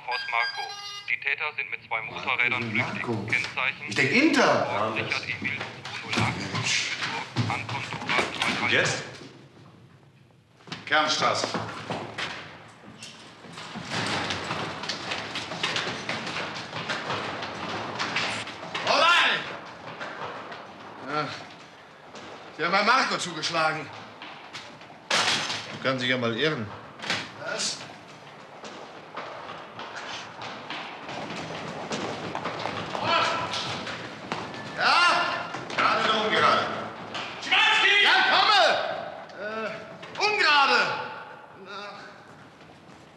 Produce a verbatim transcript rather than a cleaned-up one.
Kaufhaus Marco. Die Täter sind mit zwei Motorrädern flüchtig. Kennzeichen. Ich denke Inter. Ort Richard Emil zweihundertacht. Anton Dora zwei drei. Jetzt? Kernstraße. Rollei! Ja, Sie haben bei Marco zugeschlagen. Kann sich ja mal irren.